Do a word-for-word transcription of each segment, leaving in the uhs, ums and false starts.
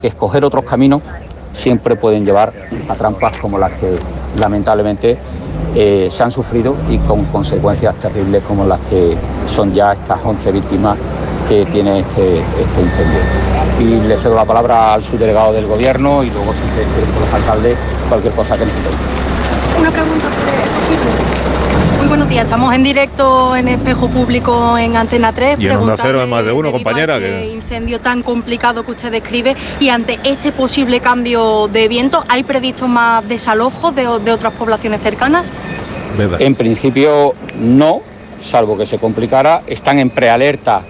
que escoger otros caminos siempre pueden llevar a trampas como las que lamentablemente eh, se han sufrido y con consecuencias terribles como las que son ya estas once víctimas que tiene este, este incendio. Y le cedo la palabra al subdelegado del Gobierno y luego si ustedes quieren con los alcaldes cualquier cosa que necesiten. Una pregunta, ¿es posible? Muy buenos días, estamos en directo en Espejo Público en Antena tres. Y en Onda Cero hay más de uno, compañera. Este que... incendio tan complicado que usted describe y ante este posible cambio de viento, ¿hay previsto más desalojos de, de otras poblaciones cercanas? ¿Verdad? En principio no, salvo que se complicara. Están en prealerta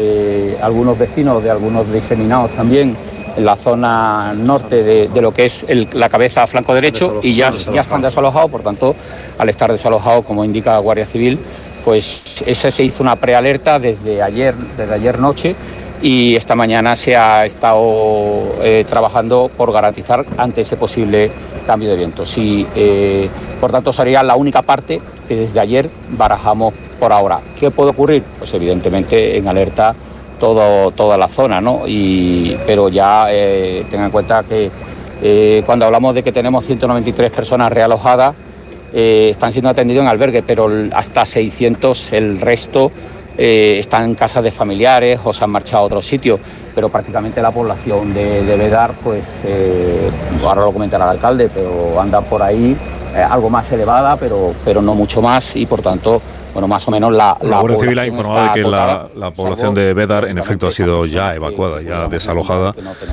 eh, algunos vecinos de algunos diseminados también en la zona norte de, de lo que es el, la cabeza flanco derecho y ya, ya están desalojados, por tanto, al estar desalojados, como indica la Guardia Civil, pues ese se hizo una prealerta desde ayer, desde ayer noche y esta mañana se ha estado eh, trabajando por garantizar ante ese posible cambio de viento. Sí, eh, por tanto, sería la única parte que desde ayer barajamos por ahora. ¿Qué puede ocurrir? Pues evidentemente en alerta Todo, toda la zona, ¿no? Y, pero ya eh, tengan en cuenta que eh, cuando hablamos de que tenemos ciento noventa y tres personas realojadas, eh, están siendo atendidos en albergue, pero hasta seiscientos, el resto eh, están en casas de familiares o se han marchado a otros sitios, pero prácticamente la población de, de Bédar, pues eh, ahora lo comentará el alcalde, pero anda por ahí eh, algo más elevada, pero, pero no mucho más y por tanto, bueno, más o menos la... La, la Guardia Civil ha informado de que la, la población de Bédar en efecto ha sido ya evacuada, ya desalojada.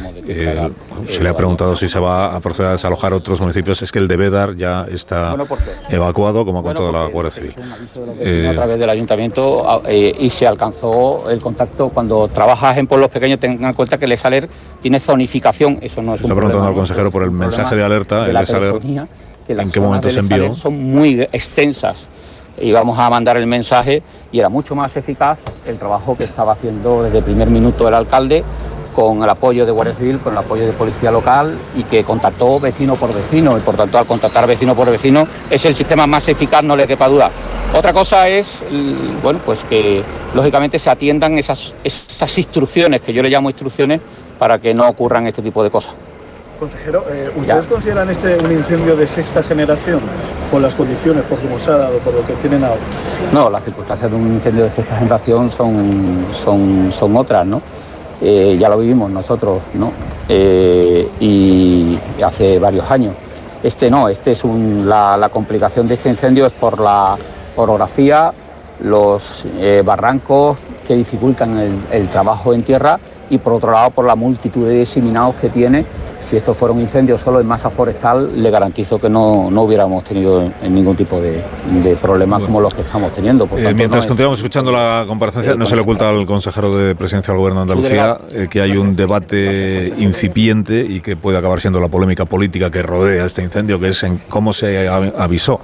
Eh, se le ha preguntado si se va a proceder a desalojar otros municipios. Es que el de Bédar ya está evacuado, como ha contado la Guardia Civil. Eh, a través del ayuntamiento eh, y se alcanzó el contacto. Cuando trabajas en pueblos pequeños, tengan en cuenta que el ESALER tiene zonificación. Eso no es un Está preguntando problema, al consejero por el mensaje de alerta, el ESALER, ¿en qué momento se envió? Son muy extensas. Íbamos a mandar el mensaje y era mucho más eficaz el trabajo que estaba haciendo desde el primer minuto el alcalde con el apoyo de Guardia Civil, con el apoyo de Policía Local y que contactó vecino por vecino y por tanto al contactar vecino por vecino es el sistema más eficaz, no le quepa duda. Otra cosa es, bueno, pues que lógicamente se atiendan esas, esas instrucciones, que yo le llamo instrucciones, para que no ocurran este tipo de cosas. Consejero, eh, ¿ustedes ya. consideran este un incendio de sexta generación con las condiciones, por cómo se ha dado, por lo que tienen ahora? No, las circunstancias de un incendio de sexta generación son, son, son otras, ¿no? Eh, ya lo vivimos nosotros, ¿no? Eh, y hace varios años. Este no, este es un, la, la complicación de este incendio es por la orografía, los eh, barrancos que dificultan el, el trabajo en tierra y por otro lado por la multitud de diseminados que tiene. Si esto fuera un incendio solo en masa forestal, le garantizo que no, no hubiéramos tenido en, en ningún tipo de, de problemas bueno, como los que estamos teniendo. Por eh, tanto, mientras no continuamos es, escuchando la comparecencia, eh, no se le oculta al consejero de Presidencia del Gobierno de Andalucía eh, que hay un debate incipiente y que puede acabar siendo la polémica política que rodea este incendio, que es en cómo se avisó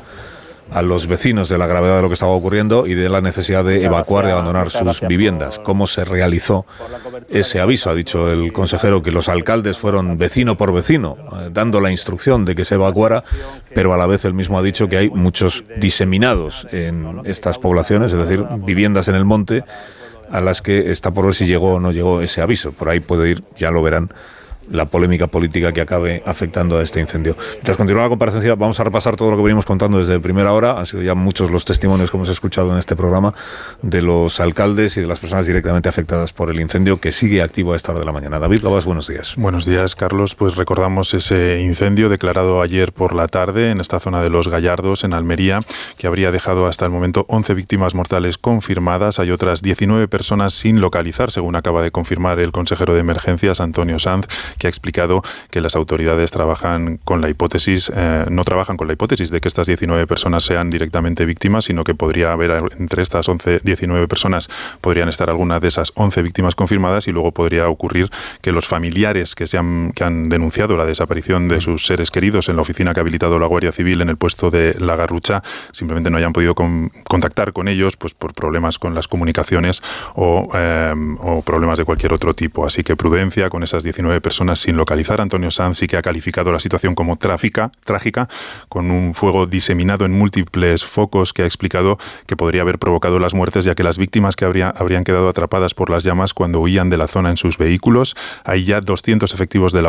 a los vecinos de la gravedad de lo que estaba ocurriendo y de la necesidad de evacuar y abandonar sus viviendas. ¿Cómo se realizó ese aviso? Ha dicho el consejero que los alcaldes fueron vecino por vecino, eh, dando la instrucción de que se evacuara, pero a la vez él mismo ha dicho que hay muchos diseminados en estas poblaciones, es decir, viviendas en el monte, a las que está por ver si llegó o no llegó ese aviso. Por ahí puede ir, ya lo verán, la polémica política que acabe afectando a este incendio. Mientras continúa la comparecencia, vamos a repasar todo lo que venimos contando desde primera hora. Han sido ya muchos los testimonios que hemos escuchado en este programa de los alcaldes y de las personas directamente afectadas por el incendio que sigue activo a esta hora de la mañana. David Gabás, buenos días. Buenos días, Carlos. Pues recordamos ese incendio declarado ayer por la tarde en esta zona de Los Gallardos, en Almería, que habría dejado hasta el momento once víctimas mortales confirmadas. Hay otras diecinueve personas sin localizar, según acaba de confirmar el consejero de Emergencias, Antonio Sanz, que ha explicado que las autoridades trabajan con la hipótesis, eh, no trabajan con la hipótesis de que estas diecinueve personas sean directamente víctimas, sino que podría haber entre estas once, diecinueve personas, podrían estar algunas de esas once víctimas confirmadas y luego podría ocurrir que los familiares que, se han, que han denunciado la desaparición de sus seres queridos en la oficina que ha habilitado la Guardia Civil en el puesto de La Garrucha, simplemente no hayan podido con, contactar con ellos pues por problemas con las comunicaciones o, eh, o problemas de cualquier otro tipo. Así que prudencia con esas diecinueve personas personas sin localizar. Antonio Sanz sí que ha calificado la situación como trágica, trágica, con un fuego diseminado en múltiples focos que ha explicado que podría haber provocado las muertes, ya que las víctimas que habría, habrían quedado atrapadas por las llamas cuando huían de la zona en sus vehículos. Hay ya doscientos efectivos de la